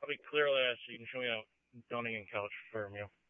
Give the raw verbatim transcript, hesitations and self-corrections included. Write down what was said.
I'll be clear last so you can show me out Dunning and Couch for you.